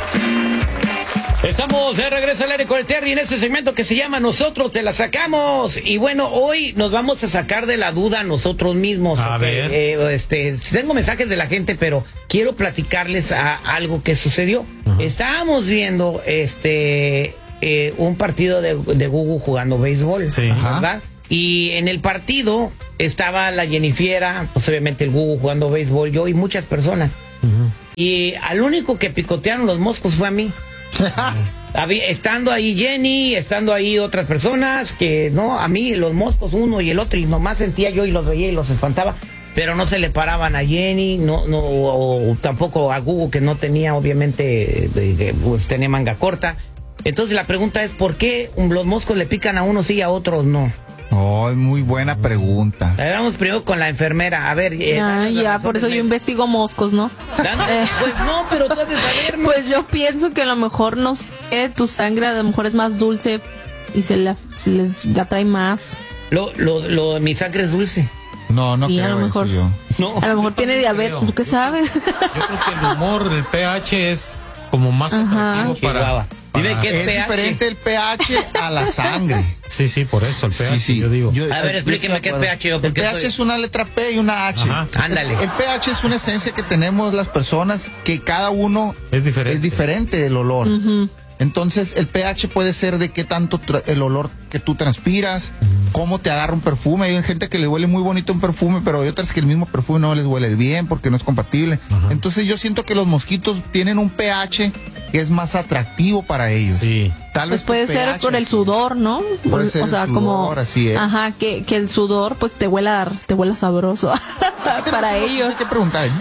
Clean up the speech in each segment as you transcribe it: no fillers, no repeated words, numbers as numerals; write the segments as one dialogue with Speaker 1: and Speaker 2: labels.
Speaker 1: Estamos de regreso al aire con el Terry en este segmento que se llama Nosotros te la sacamos. Y bueno, hoy nos vamos a sacar de la duda nosotros mismos.
Speaker 2: A ver.
Speaker 1: Tengo mensajes de la gente, pero quiero platicarles algo que sucedió. Estábamos viendo un partido de Gugu jugando béisbol,
Speaker 2: sí,
Speaker 1: ¿verdad? Y en el partido estaba la Jennifiera, pues obviamente el Gugu jugando béisbol, yo y muchas personas. Y al único que picotearon los moscos fue a mí. Estando ahí Jenny, estando ahí otras personas que no, a mí los moscos uno y el otro, y nomás sentía yo y los veía y los espantaba, pero no se le paraban a Jenny, o tampoco a Gugu, que no tenía, obviamente, pues tenía manga corta. Entonces la pregunta es, ¿por qué los moscos le pican a unos sí y a otros no?
Speaker 3: Oh, muy buena pregunta.
Speaker 1: Vamos primero con la enfermera. A ver,
Speaker 4: por eso yo investigo moscos, ¿no?
Speaker 1: Pues no, pero tú has de saber, ¿no?
Speaker 4: Pues yo pienso que a lo mejor tu sangre a lo mejor es más dulce y se les atrae más.
Speaker 1: Mi sangre es dulce.
Speaker 3: No
Speaker 4: sí,
Speaker 3: creo
Speaker 4: a lo mejor,
Speaker 3: eso yo.
Speaker 1: No.
Speaker 4: A lo mejor tiene diabetes, ¿tú qué sabes?
Speaker 2: Yo creo que el humor, el pH es como más atractivo para...
Speaker 1: Dime qué
Speaker 3: es
Speaker 1: pH.
Speaker 3: diferente el pH a la sangre.
Speaker 2: Sí, por eso el pH,
Speaker 3: Sí.
Speaker 2: yo digo.
Speaker 1: A ver, explíqueme qué es pH.
Speaker 3: El pH es una letra P y una H.
Speaker 2: Ajá.
Speaker 1: Ándale.
Speaker 3: El pH es una esencia que tenemos las personas, que cada uno
Speaker 2: es diferente
Speaker 3: el olor. Entonces el pH puede ser de qué tanto el olor que tú transpiras, cómo te agarra un perfume. Hay gente que le huele muy bonito un perfume, pero hay otras que el mismo perfume no les huele bien porque no es compatible. Entonces yo siento que los mosquitos tienen un pH que es más atractivo para ellos.
Speaker 2: Sí.
Speaker 3: Tal vez
Speaker 4: puede ser por el sudor, ¿no?
Speaker 3: Puede ser
Speaker 4: o sea,
Speaker 3: el sudor,
Speaker 4: como
Speaker 3: así es.
Speaker 4: Ajá, que el sudor pues te huela sabroso para ellos.
Speaker 3: Hay que preguntar.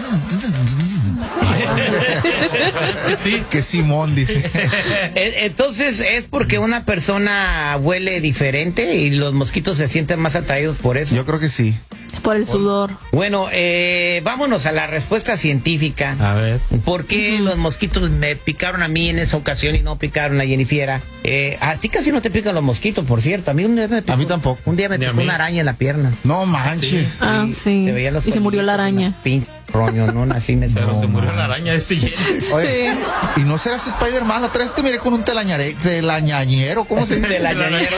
Speaker 3: Que Simón dice.
Speaker 1: Entonces, ¿es porque una persona huele diferente y los mosquitos se sienten más atraídos por eso?
Speaker 3: Yo creo que sí.
Speaker 4: Por el sudor.
Speaker 1: Bueno, vámonos a la respuesta científica.
Speaker 2: A ver.
Speaker 1: ¿Por qué los mosquitos me picaron a mí en esa ocasión y no picaron a Jennifiera? A ti casi no te pican los mosquitos, por cierto. A mí
Speaker 3: tampoco.
Speaker 1: Un día me picó una araña en la pierna.
Speaker 3: No manches.
Speaker 4: Sí.
Speaker 1: Se veían los
Speaker 4: y se murió la araña.
Speaker 1: Roño, no nací en ese.
Speaker 2: Pero se murió la araña de ese Jenny.
Speaker 3: Oye, y no serás Spider-Man, la otra vez te miré con un telarañero, ¿cómo se dice?
Speaker 1: Telarañero.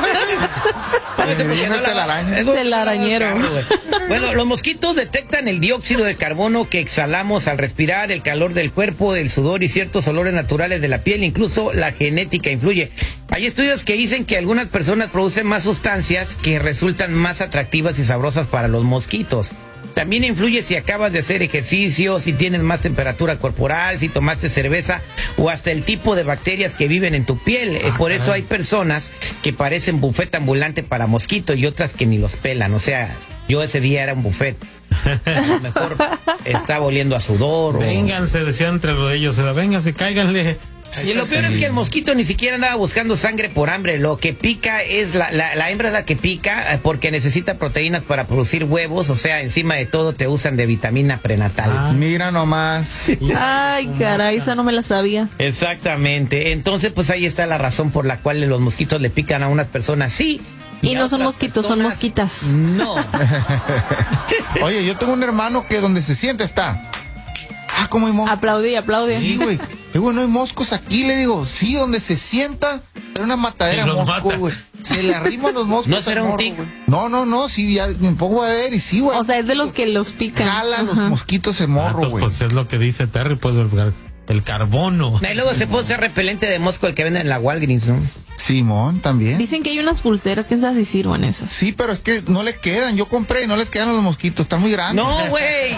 Speaker 4: Telarañero.
Speaker 1: Bueno, los mosquitos detectan el dióxido de carbono que exhalamos al respirar, el calor del cuerpo, el sudor y ciertos olores naturales de la piel, incluso la genética influye. Hay estudios que dicen que algunas personas producen más sustancias que resultan más atractivas y sabrosas para los mosquitos. También influye si acabas de hacer ejercicio, si tienes más temperatura corporal, si tomaste cerveza o hasta el tipo de bacterias que viven en tu piel. Por eso hay personas que parecen buffet ambulante para mosquitos y otras que ni los pelan. O sea, yo ese día era un buffet. A lo mejor estaba oliendo a sudor.
Speaker 2: Vénganse, decían entre ellos, vénganse, cáiganle.
Speaker 1: Y lo peor es que el mosquito ni siquiera andaba buscando sangre por hambre. Lo que pica es la hembra es la que pica porque necesita proteínas para producir huevos. O sea, encima de todo te usan de vitamina prenatal.
Speaker 3: Mira nomás.
Speaker 4: Ay, caray, esa no me la sabía.
Speaker 1: Exactamente. Entonces, pues ahí está la razón por la cual los mosquitos le pican a unas personas, sí.
Speaker 4: Y no son mosquitos, son mosquitas.
Speaker 1: No.
Speaker 3: Oye, yo tengo un hermano que donde se sienta está. ¿Cómo hay moscos?
Speaker 4: Aplaude.
Speaker 3: Sí, güey. No hay moscos aquí, le digo. Sí, donde se sienta, era una matadera de moscos, güey. Se le arriman los moscos.
Speaker 1: ¿No será un tic?
Speaker 3: No, sí, ya me pongo a ver y sí, güey.
Speaker 4: O sea, es de los que los pican.
Speaker 3: Jala los mosquitos el morro, güey.
Speaker 2: Pues es lo que dice Terry, pues el carbono.
Speaker 1: Y luego se puede ser repelente de mosco el que venden en la Walgreens, ¿no?
Speaker 3: Simón, también.
Speaker 4: Dicen que hay unas pulseras, quién sabe si sirven esas.
Speaker 3: Sí, pero es que no le quedan. Yo compré y no les quedan a los mosquitos, están muy grandes.
Speaker 1: No, güey.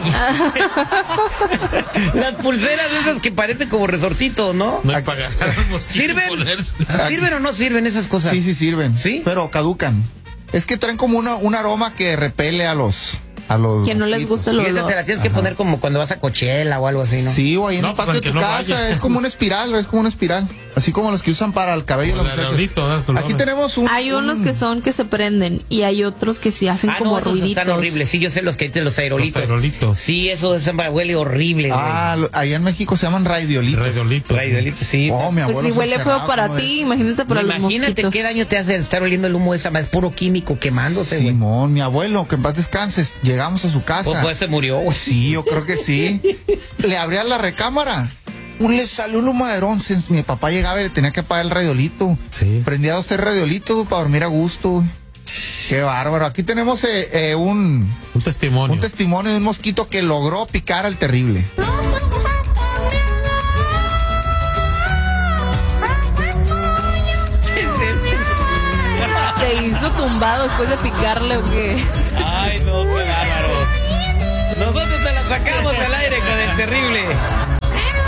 Speaker 1: Las pulseras esas que parecen como resortitos, ¿no?
Speaker 2: No hay para agarrar los mosquitos.
Speaker 1: ¿Sirven o no sirven esas cosas?
Speaker 3: Sí sirven.
Speaker 1: ¿Sí?
Speaker 3: Pero caducan. Es que traen como un aroma que repele a los
Speaker 4: que no les gusta el olor.
Speaker 1: Y esa te la tienes que poner como cuando vas a Coachella o algo así, ¿no?
Speaker 3: Sí, o ahí en el patio de tu casa. Es como una espiral, Así como los que usan para el cabello. Aquí tenemos
Speaker 4: hay unos que se prenden y hay otros que se hacen como ruiditos.
Speaker 1: Están horribles. Sí, yo sé los que dicen los aerolitos. Sí, eso huele horrible.
Speaker 3: Allá en México se llaman radiolitos.
Speaker 1: Radiolitos, sí.
Speaker 3: Oh, mi abuelo.
Speaker 4: Pues si huele feo para ti, imagínate para los mosquitos.
Speaker 1: Imagínate qué daño te hace estar oliendo el humo esa, es puro químico quemándose, güey.
Speaker 3: Simón, mi abuelo, que en paz descanses, llegamos a su casa.
Speaker 1: Pues se murió, güey.
Speaker 3: Sí, yo creo que sí. Le abría la recámara. Le salió un humaderón. Mi papá llegaba y le tenía que apagar el radiolito.
Speaker 2: Sí.
Speaker 3: Prendía 2, 3 radiolitos para dormir a gusto. Qué bárbaro. Aquí tenemos un
Speaker 2: testimonio.
Speaker 3: Un testimonio de un mosquito que logró picar al terrible.
Speaker 4: ¿Se hizo tumbado después de picarle o qué?
Speaker 1: Ay, no, qué bárbaro. Nosotros te la sacamos al aire con el terrible.